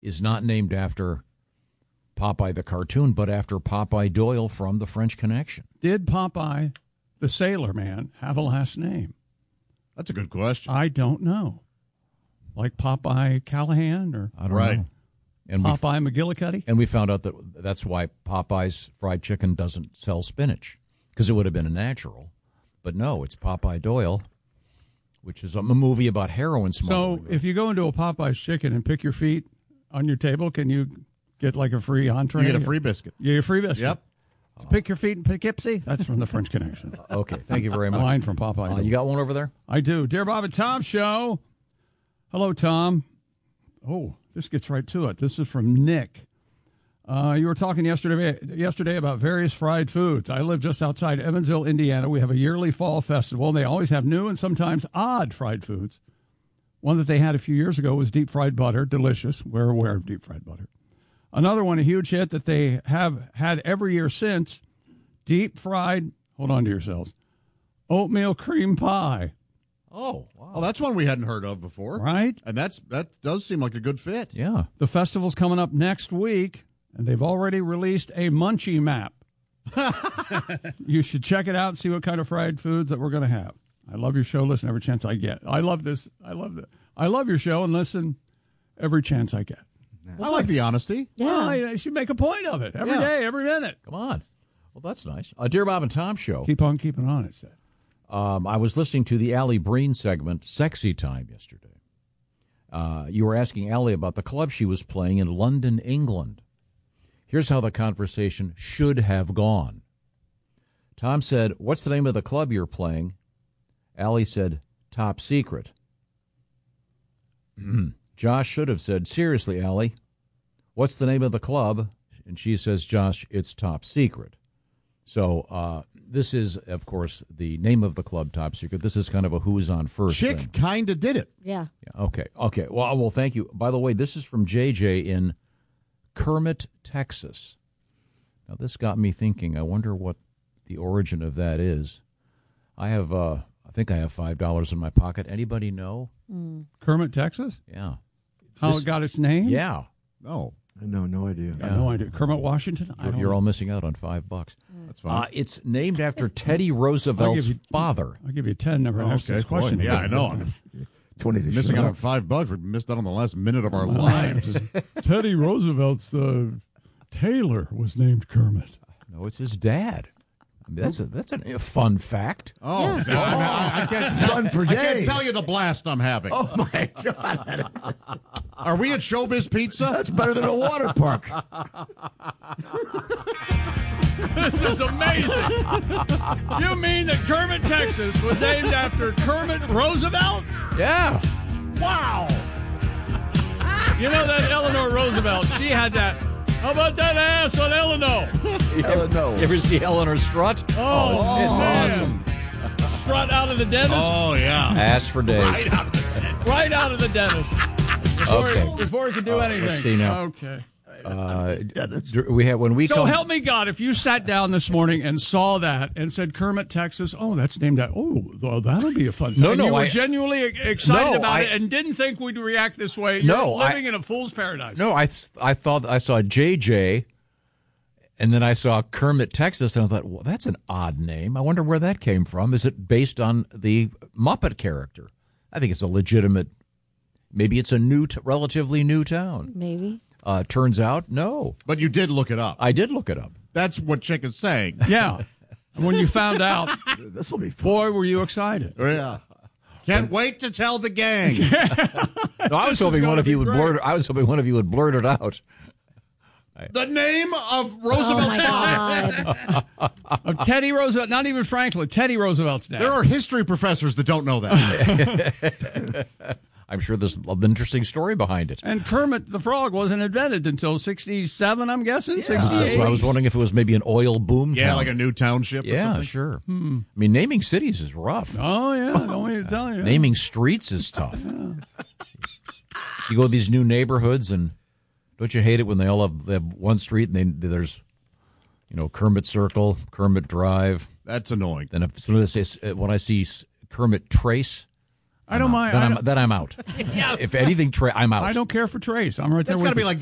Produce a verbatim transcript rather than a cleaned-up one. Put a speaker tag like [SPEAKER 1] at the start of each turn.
[SPEAKER 1] is not named after Popeye the cartoon, but after Popeye Doyle from The French Connection.
[SPEAKER 2] Did Popeye, the sailor man, have a last name?
[SPEAKER 3] That's a good question.
[SPEAKER 2] I don't know. Like Popeye Callahan or
[SPEAKER 1] I don't
[SPEAKER 3] right.
[SPEAKER 1] know. And
[SPEAKER 2] Popeye McGillicuddy?
[SPEAKER 1] And we found out that that's why Popeye's fried chicken doesn't sell spinach, because it would have been a natural. But no, it's Popeye Doyle, which is a movie about heroin smuggling.
[SPEAKER 2] So if you go into a Popeye's chicken and pick your feet on your table, can you get like a free entree?
[SPEAKER 3] You get a free biscuit.
[SPEAKER 2] You get a free biscuit.
[SPEAKER 3] Yep.
[SPEAKER 2] So pick your feet in Poughkeepsie? That's from The French Connection.
[SPEAKER 1] Okay, thank you very much.
[SPEAKER 2] Line from Popeye.
[SPEAKER 1] Uh, you got one over there?
[SPEAKER 2] I do. Dear Bob and Tom Show. Hello, Tom. Oh, this gets right to it. This is from Nick. Uh, you were talking yesterday yesterday about various fried foods. I live just outside Evansville, Indiana. We have a yearly fall festival, and they always have new and sometimes odd fried foods. One that they had a few years ago was deep fried butter. Delicious. We're aware of deep fried butter. Another one, a huge hit that they have had every year since, deep fried, hold on to yourselves, oatmeal cream pie.
[SPEAKER 1] Oh, wow.
[SPEAKER 3] Oh, that's one we hadn't heard of before.
[SPEAKER 2] Right?
[SPEAKER 3] And that's that does seem like a good fit.
[SPEAKER 1] Yeah.
[SPEAKER 2] The festival's coming up next week, and they've already released a munchie map. You should check it out and see what kind of fried foods that we're going to have. I love your show. Listen every chance I get. I love this. I love the. I love your show and listen every chance I get.
[SPEAKER 3] I like the honesty.
[SPEAKER 2] Yeah, well, I, I should make a point of it every
[SPEAKER 3] Yeah.
[SPEAKER 2] day, every minute.
[SPEAKER 1] Come on. Well, that's nice. Uh, Dear Bob and Tom Show.
[SPEAKER 2] Keep on keeping on, it said.
[SPEAKER 1] Um, I was listening to the Allie Breen segment, Sexy Time, yesterday. Uh, you were asking Allie about the club she was playing in London, England. Here's how the conversation should have gone. Tom said, "What's the name of the club you're playing?" Allie said, "Top Secret." Josh should have said, "Seriously, Allie, what's the name of the club?" And she says, "Josh, it's Top Secret." So uh, this is, of course, the name of the club, Top Secret. This is kind of a who's on first
[SPEAKER 3] Chick
[SPEAKER 1] thing.
[SPEAKER 3] kind of did it.
[SPEAKER 4] Yeah.
[SPEAKER 1] Yeah. Okay. Okay. Well, well, thank you. By the way, this is from J J in Kermit, Texas. Now, this got me thinking. I wonder what the origin of that is. I have, uh, I think I have five dollars in my pocket. Anybody know?
[SPEAKER 4] Mm.
[SPEAKER 2] Kermit, Texas?
[SPEAKER 1] Yeah.
[SPEAKER 2] How
[SPEAKER 1] This-
[SPEAKER 2] it got its name?
[SPEAKER 1] Yeah.
[SPEAKER 3] No.
[SPEAKER 5] No, no idea.
[SPEAKER 2] I have no idea. Kermit Washington? I
[SPEAKER 1] You're,
[SPEAKER 2] don't
[SPEAKER 1] you're
[SPEAKER 2] know.
[SPEAKER 1] all missing out on five bucks.
[SPEAKER 3] That's fine.
[SPEAKER 1] Uh, it's named after Teddy
[SPEAKER 2] I'll
[SPEAKER 1] Roosevelt's
[SPEAKER 2] give you-
[SPEAKER 1] father.
[SPEAKER 2] I'll give you ten. Never
[SPEAKER 3] Oh,
[SPEAKER 2] asked
[SPEAKER 3] okay,
[SPEAKER 2] this question.
[SPEAKER 3] boy. Yeah, I know. I'm
[SPEAKER 5] Twenty to
[SPEAKER 3] missing
[SPEAKER 5] shut
[SPEAKER 3] out
[SPEAKER 5] up.
[SPEAKER 3] on five bucks. We missed out on the last minute of our lives.
[SPEAKER 2] Teddy Roosevelt's uh, tailor was named Kermit.
[SPEAKER 1] No, it's his dad. I mean, that's a, that's a fun fact.
[SPEAKER 3] Oh,
[SPEAKER 4] Yeah.
[SPEAKER 3] God, I, mean, I, I can't,
[SPEAKER 5] Fun for
[SPEAKER 3] I can't
[SPEAKER 5] days.
[SPEAKER 3] tell you the blast I'm having.
[SPEAKER 5] Oh, my God.
[SPEAKER 3] Are we at Showbiz Pizza?
[SPEAKER 5] That's better than a water park.
[SPEAKER 2] This is amazing. You mean that Kermit, Texas was named after Kermit Roosevelt?
[SPEAKER 1] Yeah.
[SPEAKER 2] Wow. You know that Eleanor Roosevelt, she had that. How about that ass on Eleanor?
[SPEAKER 1] You ever,
[SPEAKER 5] no.
[SPEAKER 1] you ever see Eleanor strut?
[SPEAKER 2] Oh,
[SPEAKER 1] it's
[SPEAKER 2] man.
[SPEAKER 1] awesome.
[SPEAKER 2] Strut out of the dentist.
[SPEAKER 3] Oh, yeah.
[SPEAKER 1] Ass for days.
[SPEAKER 3] Right out of the tent.
[SPEAKER 2] Right out of the dentist. Before,
[SPEAKER 1] Okay.
[SPEAKER 2] he, before he could do anything.
[SPEAKER 1] let's see now.
[SPEAKER 2] Okay.
[SPEAKER 1] Uh, we have when we
[SPEAKER 2] So
[SPEAKER 1] come.
[SPEAKER 2] help me God, if you sat down this morning and saw that and said Kermit, Texas, oh, that's named after, oh, well, that'll be a fun thing.
[SPEAKER 1] No, no,
[SPEAKER 2] you were
[SPEAKER 1] I-
[SPEAKER 2] genuinely excited
[SPEAKER 1] No,
[SPEAKER 2] about
[SPEAKER 1] I-
[SPEAKER 2] it and didn't think we'd react this way. You're
[SPEAKER 1] No, I-
[SPEAKER 2] living in a fool's paradise.
[SPEAKER 1] No, I I thought I saw J J, and then I saw Kermit, Texas, and I thought, well, that's an odd name. I wonder where that came from. Is it based on the Muppet character? I think it's a legitimate. Maybe it's a new, t- relatively new town.
[SPEAKER 4] Maybe.
[SPEAKER 1] Uh, turns out, no.
[SPEAKER 3] But you did look it up.
[SPEAKER 1] I did look it up.
[SPEAKER 3] That's what Chick is saying.
[SPEAKER 2] Yeah. And when you found out,
[SPEAKER 5] This will be fun.
[SPEAKER 2] boy, were you excited.
[SPEAKER 3] Yeah. Can't wait to tell the gang.
[SPEAKER 1] No, I was hoping one
[SPEAKER 2] gonna
[SPEAKER 1] of you
[SPEAKER 2] be
[SPEAKER 1] would
[SPEAKER 2] great.
[SPEAKER 1] blurt. I was hoping one of you would blurt it out.
[SPEAKER 3] The name of
[SPEAKER 4] Oh,
[SPEAKER 3] Roosevelt's
[SPEAKER 4] my
[SPEAKER 3] father.
[SPEAKER 4] God.
[SPEAKER 2] Of Teddy Roosevelt, not even Franklin, Teddy Roosevelt's dad.
[SPEAKER 3] There are history professors that don't know that.
[SPEAKER 1] I'm sure there's an interesting story behind it.
[SPEAKER 2] And Kermit the Frog wasn't invented until sixty-seven, I'm guessing, sixty-eight.
[SPEAKER 1] That's why I was wondering if it was maybe an oil boom
[SPEAKER 3] Yeah,
[SPEAKER 1] town.
[SPEAKER 3] like a new township or
[SPEAKER 1] Yeah,
[SPEAKER 3] something.
[SPEAKER 1] sure. I mean, naming cities is rough.
[SPEAKER 2] Oh, yeah, don't want me to tell you.
[SPEAKER 1] Naming streets is tough. You go to these new neighborhoods, and don't you hate it when they all have, they have one street and they, there's, you know, Kermit Circle, Kermit Drive.
[SPEAKER 3] That's annoying.
[SPEAKER 1] Then if, so let's say, uh, when I see Kermit Trace,
[SPEAKER 2] I don't
[SPEAKER 1] out.
[SPEAKER 2] mind.
[SPEAKER 1] Then
[SPEAKER 2] I
[SPEAKER 1] I'm
[SPEAKER 2] don't-
[SPEAKER 1] then I'm out. If anything, tra- I'm out.
[SPEAKER 2] I don't care for Trace. I'm right there
[SPEAKER 3] That's
[SPEAKER 2] with
[SPEAKER 3] got to be
[SPEAKER 2] you.
[SPEAKER 3] like